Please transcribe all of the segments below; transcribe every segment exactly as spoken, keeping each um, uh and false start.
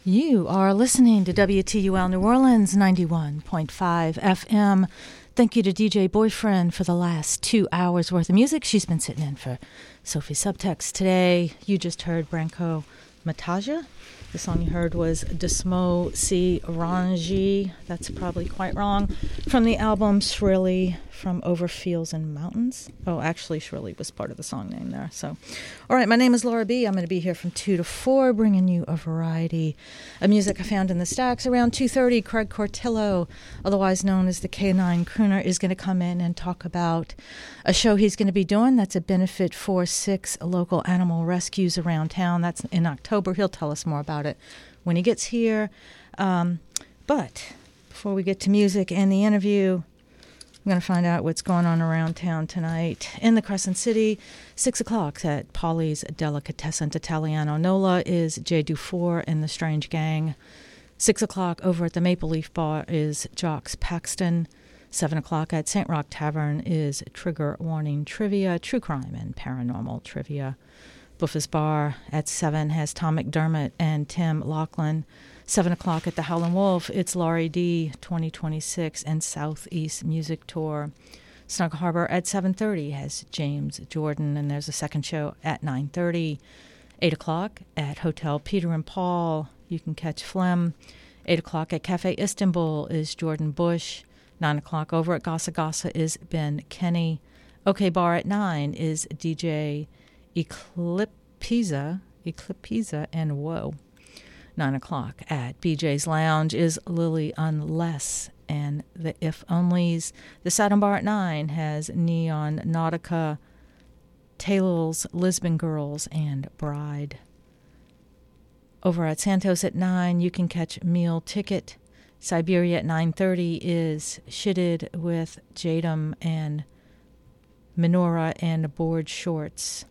You are listening to W T U L New Orleans ninety-one point five F M. Thank you to D J Boyfriend for the last two hours worth of music. She's been sitting in for Sophie Subtext today. You just heard Branko Mataja. The song you heard was Desmo Si Rangi. That's probably quite wrong. From the album Shrilly from Over Fields and Mountains. Oh, actually, Shrilly was part of the song name there. So, all right, my name is Laura B. I'm going to be here from two to four, bringing you a variety of music I found in the stacks. Around two thirty, Craig Cortillo, otherwise known as the K nine Crooner, is going to come in and talk about a show he's going to be doing. That's a benefit for six local animal rescues around town. That's in October. He'll tell us more about it when he gets here. Um, but before we get to music and the interview, I'm going to find out what's going on around town tonight. In the Crescent City, six o'clock at Polly's Delicatessen Italiano. Nola is Jay Dufour and the Strange Gang. six o'clock over at the Maple Leaf Bar is Jocks Paxton. seven o'clock at Saint Rock Tavern is Trigger Warning Trivia, True Crime and Paranormal Trivia. Buffa's Bar at seven has Tom McDermott and Tim Laughlin. seven o'clock at the Howlin' Wolf, it's Laurie D. twenty twenty-six and Southeast Music Tour. Snug Harbor at seven thirty has James Jordan, and there's a second show at nine thirty. eight o'clock at Hotel Peter and Paul, you can catch Phlegm. eight o'clock at Cafe Istanbul is Jordan Bush. nine o'clock over at Gasa Gasa is Ben Kenny. OK Bar at nine is D J Eclippiza, Eclippiza and Whoa. nine o'clock at B J's Lounge is Lily Unless and the If Onlys. The Saturn Bar at nine has Neon Nautica, Taylor's Lisbon Girls, and Bride. Over at Santos at nine, you can catch Meal Ticket. Siberia at nine thirty is Shitted with Jadam and Menorah and Board Shorts.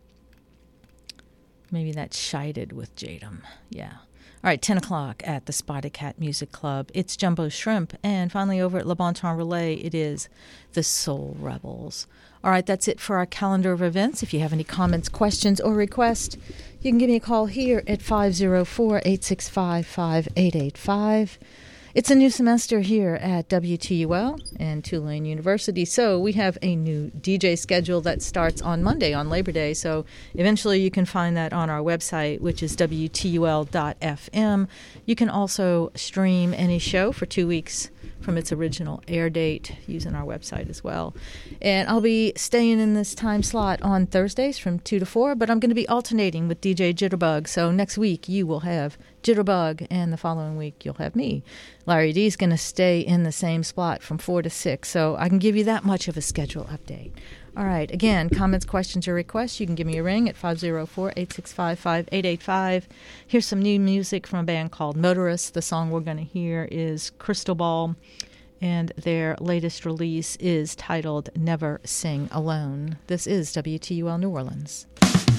Maybe that's Shited with Jadam. Yeah. All right, ten o'clock at the Spotted Cat Music Club, it's Jumbo Shrimp. And finally over at Le Bon Temps Relais, it is the Soul Rebels. All right, that's it for our calendar of events. If you have any comments, questions, or requests, you can give me a call here at five oh four, eight six five, five eight eight five. It's a new semester here at W T U L and Tulane University, so we have a new D J schedule that starts on Monday, on Labor Day, so eventually you can find that on our website, which is W T U L dot F M. You can also stream any show for two weeks from its original air date using our website as well. And I'll be staying in this time slot on Thursdays from two to four, but I'm going to be alternating with D J Jitterbug. So next week you will have Jitterbug, and the following week you'll have me. Larry D is going to stay in the same spot from four to six, so I can give you that much of a schedule update. All right, again, comments, questions, or requests, you can give me a ring at five oh four, eight six five, five eight eight five. Here's some new music from a band called Motorists. The song we're going to hear is Crystal Ball, and their latest release is titled Never Sing Alone. This is W T U L New Orleans.